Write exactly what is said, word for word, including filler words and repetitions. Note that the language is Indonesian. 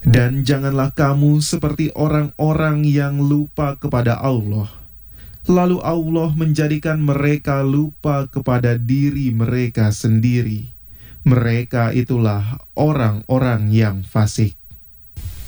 Dan janganlah kamu seperti orang-orang yang lupa kepada Allah, lalu Allah menjadikan mereka lupa kepada diri mereka sendiri. Mereka itulah orang-orang yang fasik.